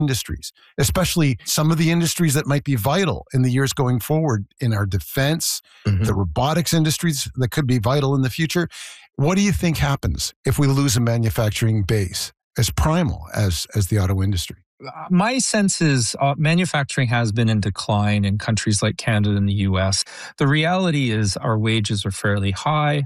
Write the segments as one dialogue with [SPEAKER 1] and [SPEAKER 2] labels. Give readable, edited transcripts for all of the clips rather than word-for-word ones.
[SPEAKER 1] industries, especially some of the industries that might be vital in the years going forward in our defense, the robotics industries that could be vital in the future. What do you think happens if we lose a manufacturing base as primal as the auto industry?
[SPEAKER 2] My sense is manufacturing has been in decline in countries like Canada and the US. The reality is our wages are fairly high,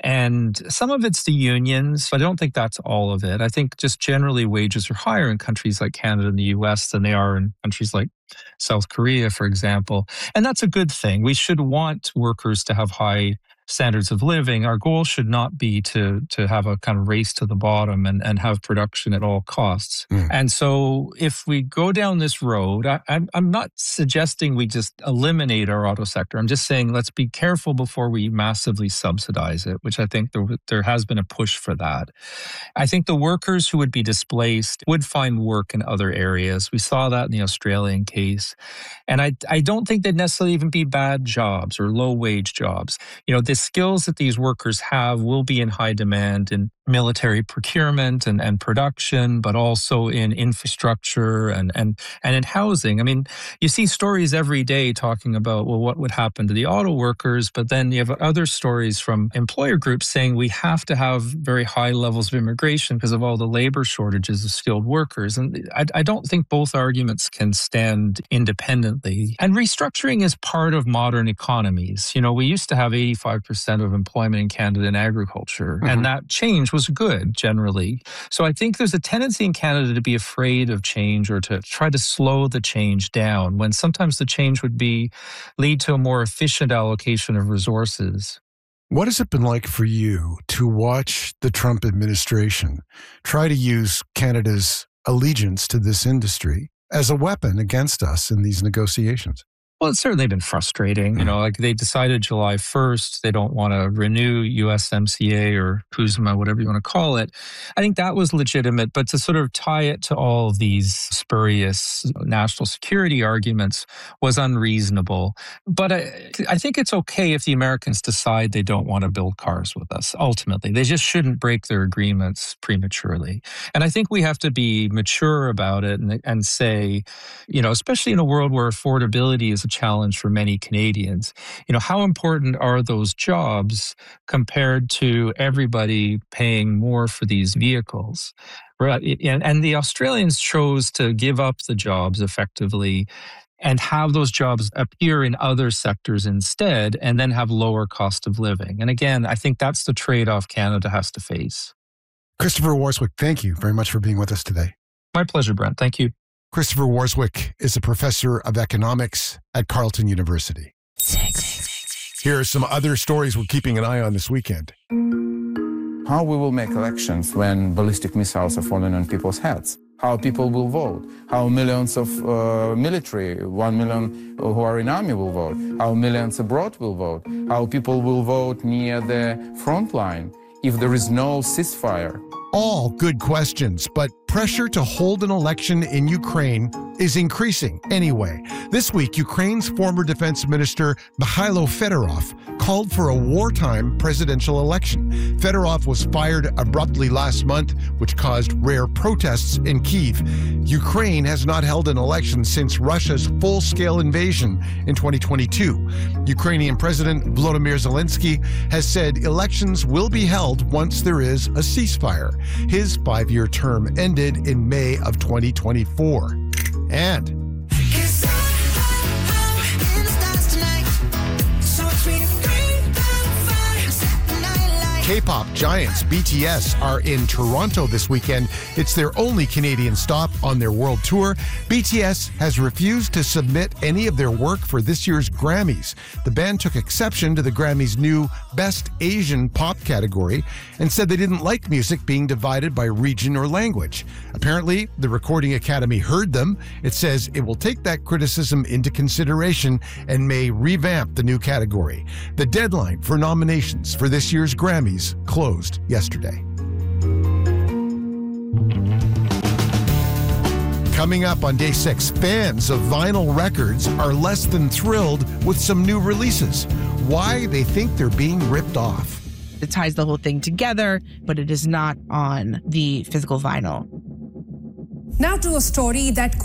[SPEAKER 2] and some of it's the unions, but I don't think that's all of it. I think just generally wages are higher in countries like Canada and the US than they are in countries like South Korea, for example. And that's a good thing. We should want workers to have high standards of living. Our goal should not be to have a kind of race to the bottom and have production at all costs. And so if we go down this road, I'm not suggesting we just eliminate our auto sector. I'm just saying let's be careful before we massively subsidize it, which I think there has been a push for that. I think the workers who would be displaced would find work in other areas. We saw that in the Australian case. And I don't think they'd necessarily even be bad jobs or low wage jobs. The skills that these workers have will be in high demand in military procurement and production, but also in infrastructure and in housing. I mean, you see stories every day talking about, well, what would happen to the auto workers? But then you have other stories from employer groups saying we have to have very high levels of immigration because of all the labor shortages of skilled workers. And I don't think both arguments can stand independently. And restructuring is part of modern economies. We used to have 85% of employment in Canada in agriculture, and that change was good generally. So I think there's a tendency in Canada to be afraid of change or to try to slow the change down when sometimes the change would lead to a more efficient allocation of resources.
[SPEAKER 1] What has it been like for you to watch the Trump administration try to use Canada's allegiance to this industry as a weapon against us in these negotiations?
[SPEAKER 2] Well, it's certainly been frustrating. Like they decided July 1st, they don't want to renew USMCA or CUSMA, whatever you want to call it. I think that was legitimate, but to sort of tie it to all of these spurious national security arguments was unreasonable. But I think it's okay if the Americans decide they don't want to build cars with us, ultimately. They just shouldn't break their agreements prematurely. And I think we have to be mature about it and say, especially in a world where affordability is a challenge for many Canadians. How important are those jobs compared to everybody paying more for these vehicles? Right. And the Australians chose to give up the jobs effectively and have those jobs appear in other sectors instead, and then have lower cost of living. And again, I think that's the trade-off Canada has to face.
[SPEAKER 1] Christopher Warswick, thank you very much for being with us today.
[SPEAKER 2] My pleasure, Brent. Thank you.
[SPEAKER 1] Christopher Warswick is a professor of economics at Carleton University. Here are some other stories we're keeping an eye on this weekend.
[SPEAKER 3] How we will make elections when ballistic missiles are falling on people's heads. How people will vote. How millions of military, 1 million who are in army will vote. How millions abroad will vote. How people will vote near the front line if there is no ceasefire.
[SPEAKER 1] All good questions, but pressure to hold an election in Ukraine is increasing anyway. This week, Ukraine's former defense minister, Mikhailo Fedorov, called for a wartime presidential election. Fedorov was fired abruptly last month, which caused rare protests in Kyiv. Ukraine has not held an election since Russia's full-scale invasion in 2022. Ukrainian President Volodymyr Zelensky has said elections will be held once there is a ceasefire. His 5-year term ended in May of 2024. And K-pop giants BTS are in Toronto this weekend. It's their only Canadian stop on their world tour. BTS has refused to submit any of their work for this year's Grammys. The band took exception to the Grammys' new Best Asian Pop category and said they didn't like music being divided by region or language. Apparently, the Recording Academy heard them. It says it will take that criticism into consideration and may revamp the new category. The deadline for nominations for this year's Grammys closed yesterday. Coming up on day 6, fans of vinyl records are less than thrilled with some new releases. Why they think they're being ripped off.
[SPEAKER 4] It ties the whole thing together, but it is not on the physical vinyl.
[SPEAKER 5] Now to a story that